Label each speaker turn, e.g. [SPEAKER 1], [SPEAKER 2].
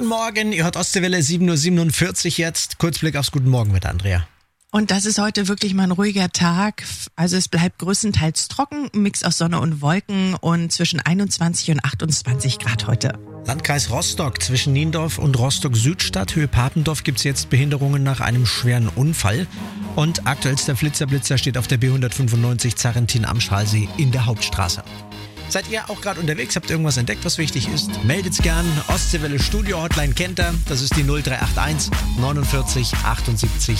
[SPEAKER 1] Guten Morgen, ihr hört Ostseewelle 7.47 Uhr jetzt. Kurzblick aufs Guten Morgen mit Andrea.
[SPEAKER 2] Und das ist heute wirklich mal ein ruhiger Tag. Also es bleibt größtenteils trocken, ein Mix aus Sonne und Wolken und zwischen 21 und 28 Grad heute.
[SPEAKER 1] Landkreis Rostock zwischen Niendorf und Rostock-Südstadt, Höhe Papendorf, gibt es jetzt Behinderungen nach einem schweren Unfall. Und aktuellster Blitzer steht auf der B195 Zarrentin-Amschalsee in der Hauptstraße. Seid ihr auch gerade unterwegs? Habt ihr irgendwas entdeckt, was wichtig ist? Meldet's gern. Ostseewelle Studio Hotline kennt ihr. Das ist die 0381 49 78